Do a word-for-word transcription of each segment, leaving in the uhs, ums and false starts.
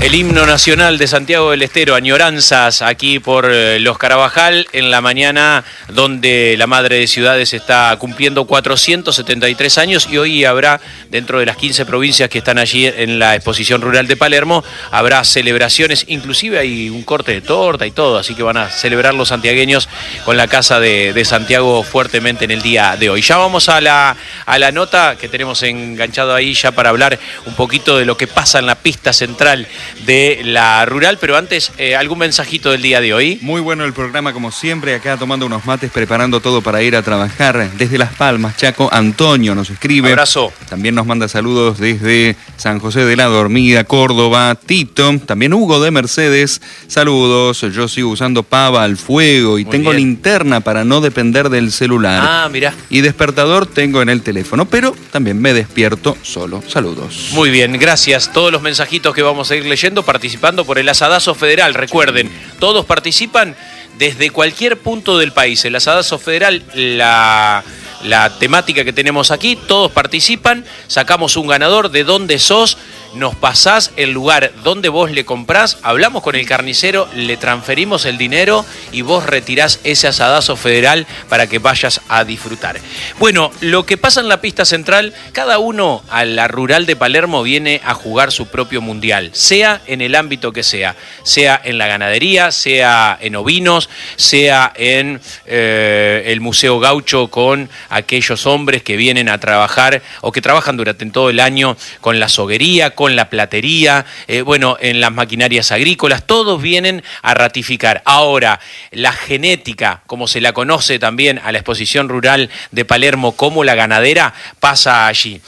El himno nacional de Santiago del Estero, añoranzas aquí por los Carabajal en la mañana donde la Madre de Ciudades está cumpliendo cuatrocientos setenta y tres años y hoy habrá, dentro de las quince provincias que están allí en la exposición rural de Palermo, habrá celebraciones, inclusive hay un corte de torta y todo, así que van a celebrar los santiagueños con la Casa de, de Santiago fuertemente en el día de hoy. Ya vamos a la, a la nota que tenemos enganchado ahí ya para hablar un poquito de lo que pasa en la pista central de la rural, pero antes, eh, ¿algún mensajito del día de hoy? Muy bueno el programa, como siempre, acá tomando unos mates, preparando todo para ir a trabajar. Desde Las Palmas, Chaco, Antonio nos escribe. Abrazo. También nos manda saludos desde San José de la Dormida, Córdoba, Tito. También Hugo de Mercedes, saludos. Yo sigo usando pava al fuego y Muy tengo bien. linterna para no depender del celular. Ah, mirá. Y despertador tengo en el teléfono, pero también me despierto solo. Saludos. Muy bien, gracias. Todos los mensajitos que vamos a ir leyendo, participando por el Asadazo Federal. Recuerden, todos participan desde cualquier punto del país. El Asadazo Federal, la, la temática que tenemos aquí, todos participan, sacamos un ganador, de dónde sos, nos pasás el lugar donde vos le comprás, hablamos con el carnicero, le transferimos el dinero y vos retirás ese Asadazo Federal para que vayas a disfrutar. Bueno, lo que pasa en la pista central, cada uno a la rural de Palermo viene a jugar su propio mundial, sea en el ámbito que sea, sea en la ganadería, sea en ovinos, sea en eh, el Museo Gaucho con aquellos hombres que vienen a trabajar o que trabajan durante todo el año con la soguería, con la platería, eh, bueno, en las maquinarias agrícolas, todos vienen a ratificar. Ahora, la genética, como se la conoce también a la exposición rural de Palermo como la ganadera, pasa allí.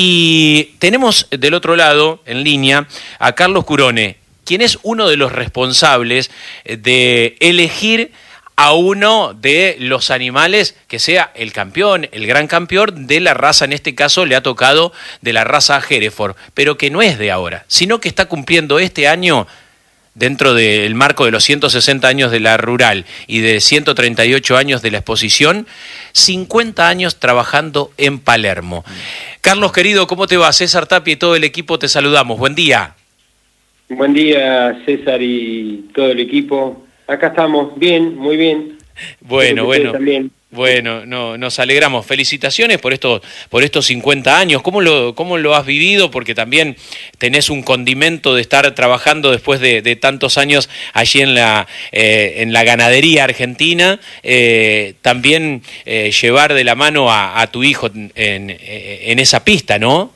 Y tenemos del otro lado, en línea, a Carlos Curone, quien es uno de los responsables de elegir a uno de los animales que sea el campeón, el gran campeón de la raza, en este caso le ha tocado de la raza Hereford, pero que no es de ahora, sino que está cumpliendo este año, dentro del marco de los ciento sesenta años de la rural y de ciento treinta y ocho años de la exposición, cincuenta años trabajando en Palermo. Carlos, querido, ¿cómo te va? César Tapia y todo el equipo te saludamos. Buen día. Buen día, César y todo el equipo. Acá estamos, bien, muy bien. Bueno, bueno, también. bueno, no, nos alegramos. Felicitaciones por estos, por estos cincuenta años. ¿Cómo lo, cómo lo has vivido? Porque también tenés un condimento de estar trabajando después de, de tantos años allí en la, eh, en la ganadería argentina. Eh, también eh, llevar de la mano a, a tu hijo en, en esa pista, ¿no?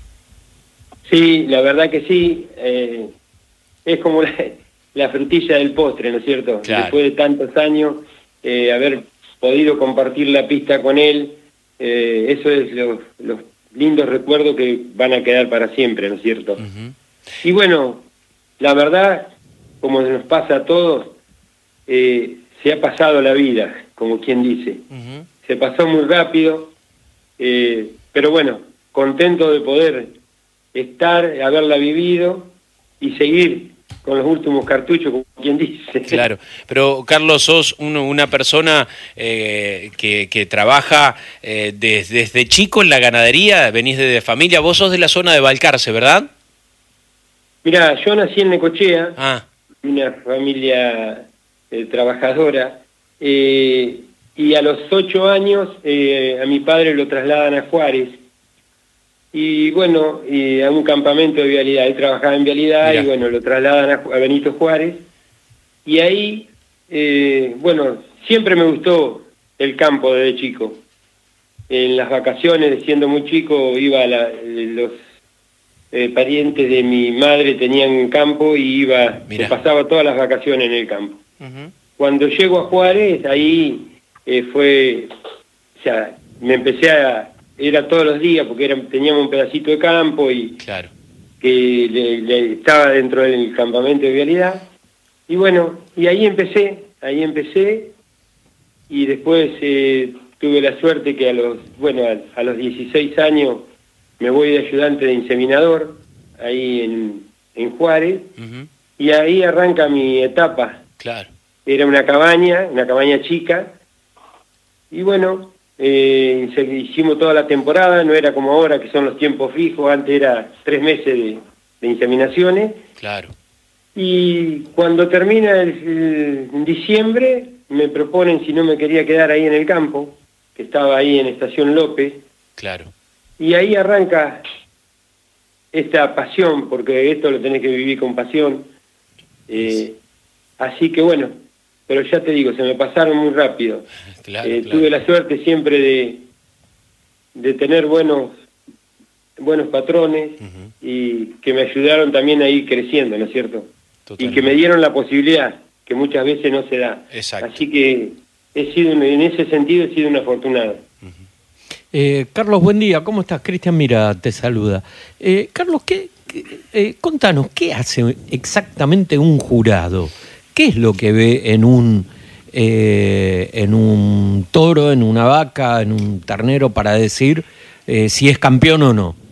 Sí, la verdad que sí. Eh, es como la, la frutilla del postre, ¿no es cierto? Claro. Después de tantos años, eh, haber podido compartir la pista con él, eh, eso es los, los lindos recuerdos que van a quedar para siempre, ¿no es cierto? Uh-huh. Y bueno, la verdad, como nos pasa a todos, eh, se ha pasado la vida, como quien dice. Uh-huh. Se pasó muy rápido, eh, pero bueno, contento de poder estar, haberla vivido y seguir con los últimos cartuchos, como quien dice. Claro, pero Carlos, sos un, una persona eh, que, que trabaja eh, desde, desde chico en la ganadería, venís de, de familia, vos sos de la zona de Balcarce, ¿verdad? Mirá, yo nací en Necochea, Ah. una familia eh, trabajadora, eh, y a los ocho años eh, a mi padre lo trasladan a Juárez, y bueno, y a un campamento de vialidad. Él trabajaba en vialidad. Mirá. Y bueno, lo trasladan a, a Benito Juárez, y ahí, eh, bueno, siempre me gustó el campo desde chico. En las vacaciones, siendo muy chico, iba a la, los eh, parientes de mi madre tenían un campo y iba, me pasaba todas las vacaciones en el campo. Uh-huh. Cuando llego a Juárez, ahí eh, fue, o sea, me empecé a... Era todos los días, porque era, teníamos un pedacito de campo y claro. que le, le, estaba dentro del campamento de vialidad. Y bueno, y ahí empecé, ahí empecé, y después eh, tuve la suerte que a los, bueno, a, a los dieciséis años me voy de ayudante de inseminador, ahí en, en Juárez, uh-huh. Y ahí arranca mi etapa. Claro. Era una cabaña, una cabaña chica, y bueno... Eh, hicimos toda la temporada, no era como ahora que son los tiempos fijos, antes era tres meses de, de inseminaciones. Claro. Y cuando termina el, el, en diciembre, me proponen si no me quería quedar ahí en el campo, que estaba ahí en Estación López. Claro. Y ahí arranca esta pasión, porque esto lo tenés que vivir con pasión. Eh, así que bueno, pero ya te digo, se me pasaron muy rápido. Claro, eh, claro. Tuve la suerte siempre de, de tener buenos, buenos patrones, uh-huh, y que me ayudaron también a ir creciendo, ¿no es cierto? Totalmente. Y que me dieron la posibilidad, que muchas veces no se da. Exacto. Así que he sido, en ese sentido he sido un afortunado. Uh-huh. eh, Carlos, buen día, ¿cómo estás? Cristian Mira te saluda. Eh, Carlos, ¿qué, qué, eh, contanos, ¿qué hace exactamente un jurado? ¿Qué es lo que ve en un, eh, en un toro, en una vaca, en un ternero para decir eh, si es campeón o no?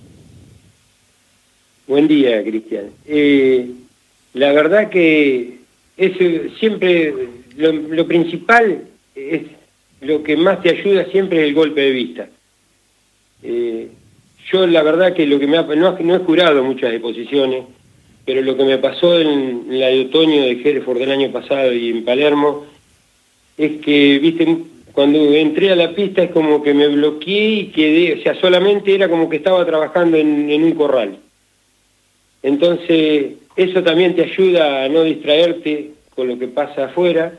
Buen día, Cristian. Eh, la verdad que es siempre lo, lo principal, es lo que más te ayuda siempre es el golpe de vista. Eh, yo la verdad que lo que me ha, no, no he jurado muchas exposiciones, pero lo que me pasó en la de otoño de Hereford del año pasado y en Palermo es que, viste, cuando entré a la pista es como que me bloqueé y quedé, o sea, solamente era como que estaba trabajando en, en un corral. Entonces, eso también te ayuda a no distraerte con lo que pasa afuera,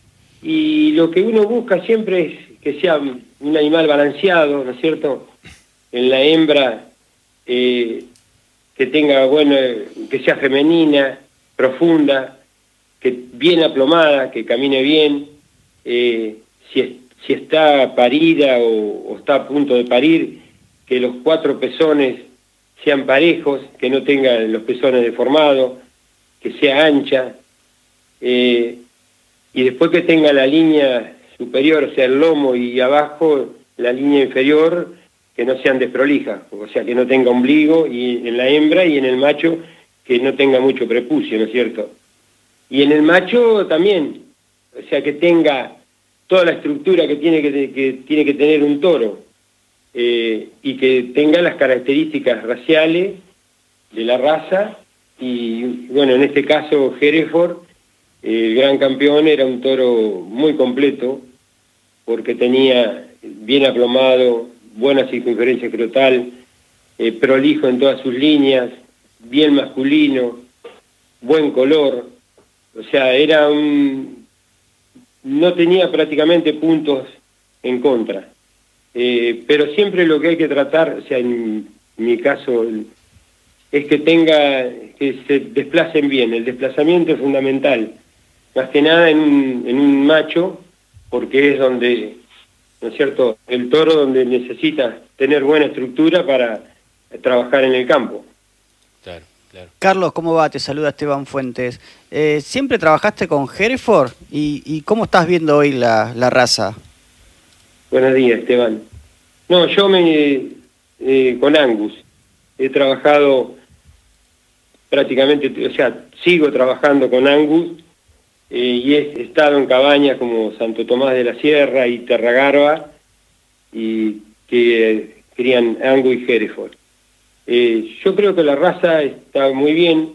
y lo que uno busca siempre es que sea un animal balanceado, ¿no es cierto? En la hembra, eh, que tenga, bueno, que sea femenina, profunda, que bien aplomada, que camine bien, eh, si, si está parida o, o está a punto de parir, que los cuatro pezones sean parejos, que no tengan los pezones deformados, que sea ancha, eh, y después que tenga la línea superior, o sea, el lomo, y abajo la línea inferior, que no sean desprolijas, o sea, que no tenga ombligo, y en la hembra, y en el macho que no tenga mucho prepucio, ¿no es cierto? Y en el macho también, o sea, que tenga toda la estructura que tiene que, que, tiene que tener un toro, eh, y que tenga las características raciales de la raza, y bueno, en este caso Hereford, el gran campeón, era un toro muy completo, porque tenía bien aplomado, buena circunferencia escrotal, eh, prolijo en todas sus líneas, bien masculino, buen color, o sea, era un... no tenía prácticamente puntos en contra, eh, pero siempre lo que hay que tratar, o sea, en mi caso, es que tenga, que se desplacen bien, el desplazamiento es fundamental, más que nada en un, en un macho, porque es donde, ¿no es cierto?, el toro donde necesita tener buena estructura para trabajar en el campo. Claro, claro. Carlos, ¿cómo va? Te saluda Esteban Fuentes. Eh, ¿Siempre trabajaste con Hereford? ¿Y, y cómo estás viendo hoy la, la raza? Buenos días, Esteban. No, yo me eh, con Angus he trabajado prácticamente, o sea, sigo trabajando con Angus, eh, y he estado en cabañas como Santo Tomás de la Sierra y Terragarba, y que eh, crían Angus y Hereford. Eh, yo creo que la raza está muy bien,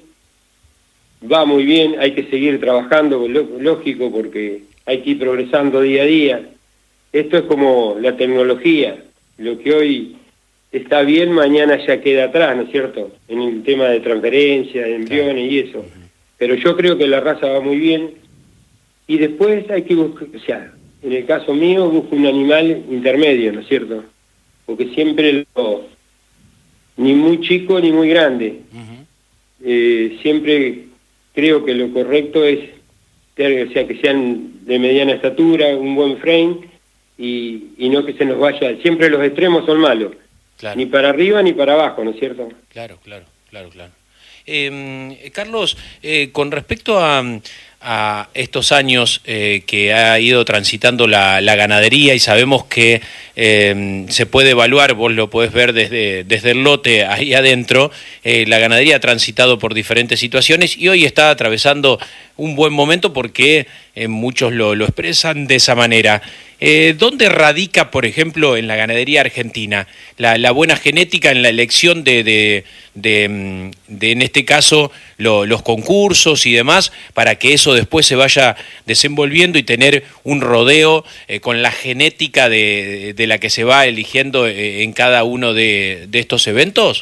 va muy bien, hay que seguir trabajando, lógico, porque hay que ir progresando día a día. Esto es como la tecnología, lo que hoy está bien, mañana ya queda atrás, ¿no es cierto? En el tema de transferencia, de embriones y eso. Pero yo creo que la raza va muy bien, y después hay que buscar, o sea, en el caso mío busco un animal intermedio, ¿no es cierto? Porque siempre lo, ni muy chico ni muy grande. Uh-huh. Eh, siempre creo que lo correcto es, o sea, que sean de mediana estatura, un buen frame, y, y no que se nos vaya. Siempre los extremos son malos. Claro. Ni para arriba ni para abajo, ¿no es cierto? Claro, claro, claro, claro. Eh, Carlos, eh, con respecto a, a estos años eh, que ha ido transitando la, la ganadería, y sabemos que eh, se puede evaluar, vos lo podés ver desde, desde el lote ahí adentro, eh, la ganadería ha transitado por diferentes situaciones y hoy está atravesando un buen momento porque eh, muchos lo, lo expresan de esa manera. Eh, ¿Dónde radica, por ejemplo, en la ganadería argentina, la, la buena genética en la elección de, de, de, de en este caso, lo, los concursos y demás, para que eso después se vaya desenvolviendo y tener un rodeo eh, con la genética de, de la que se va eligiendo eh, en cada uno de, de estos eventos?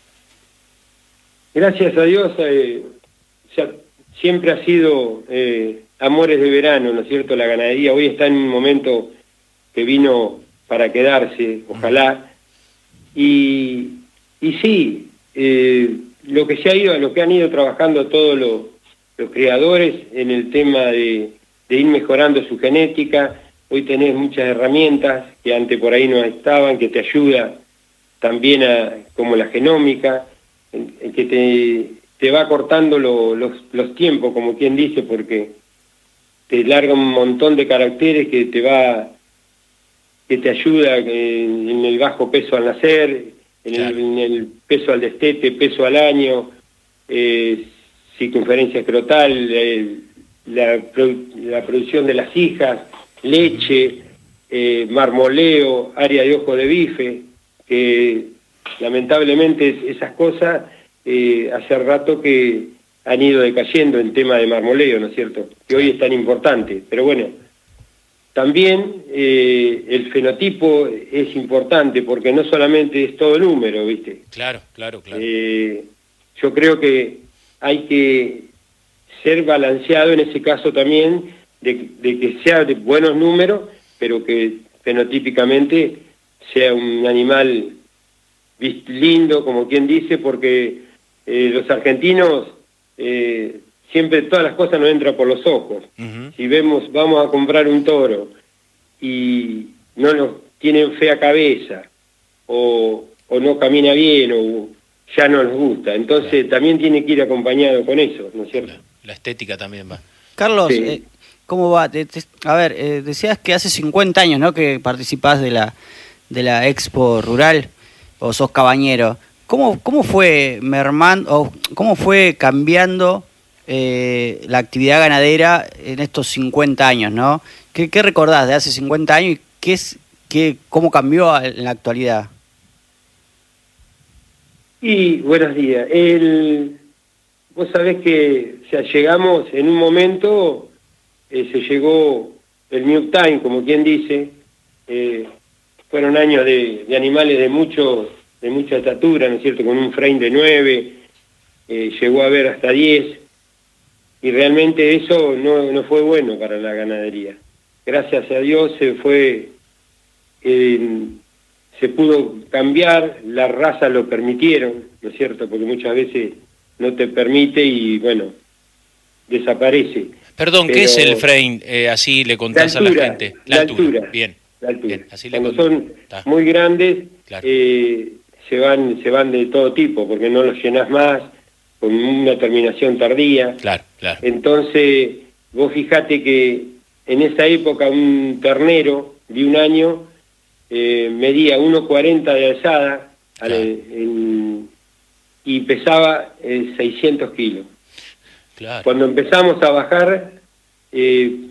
Gracias a Dios, eh, o sea, siempre ha sido eh, amores de verano, ¿no es cierto? La ganadería hoy está en un momento que vino para quedarse, ojalá. Y, y sí, eh, lo que se ha ido, lo que han ido trabajando todos los, los criadores en el tema de, de ir mejorando su genética. Hoy tenés muchas herramientas que antes por ahí no estaban, que te ayuda también a, como la genómica, en, en que te, te va cortando lo, los, los tiempos, como quien dice, porque te larga un montón de caracteres que te va, que te ayuda en, en el bajo peso al nacer, en, claro. el, en el peso al destete, peso al año, eh, circunferencia escrotal, eh, la, la producción de las hijas, leche, eh, marmoleo, área de ojo de bife, que lamentablemente esas cosas eh, hace rato que han ido decayendo en tema de marmoleo, ¿no es cierto? Que hoy es tan importante. Pero bueno, también eh, el fenotipo es importante porque no solamente es todo número, ¿viste? Claro, claro, claro. Eh, yo creo que hay que ser balanceado en ese caso también, de, de que sea de buenos números, pero que fenotípicamente sea un animal lindo, como quien dice, porque eh, los argentinos eh, siempre todas las cosas nos entran por los ojos. Uh-huh. Si vemos, vamos a comprar un toro y no nos tienen fea cabeza o, o no camina bien o ya no nos gusta. Entonces claro. también tiene que ir acompañado con eso, ¿no es cierto? La, la estética también va. Carlos, sí. eh, ¿cómo va? Te, te, a ver, eh, decías que hace cincuenta años, ¿no?, que participás de la, de la Expo Rural, o sos cabañero. ¿Cómo, cómo fue mermando, o cómo fue cambiando eh, la actividad ganadera en estos cincuenta años, ¿no? ¿Qué, qué recordás de hace cincuenta años y qué es, qué, cómo cambió en la actualidad? Y buenos días. El, vos sabés que o sea, llegamos en un momento, eh, se llegó el New Time, como quien dice, eh, fueron años de, de animales de mucho de mucha estatura, ¿no es cierto?, con un frame de nueve, eh, llegó a haber hasta diez, y realmente eso no, no fue bueno para la ganadería. Gracias a Dios se fue, eh, se pudo cambiar, las razas lo permitieron, ¿no es cierto?, porque muchas veces no te permite y, bueno, desaparece. Perdón, Pero, ¿qué es el frame? Eh, así le contás la altura, a la gente. La, la altura. altura. Bien. La altura. Bien, así Cuando le son Está. muy grandes, claro. eh, se van se van de todo tipo, porque no los llenás más, con una terminación tardía. Claro, claro. Entonces, vos fijate que en esa época un ternero de un año eh, medía uno cuarenta de alzada, claro. al, en, y pesaba eh, seiscientos kilos. Claro. Cuando empezamos a bajar, eh,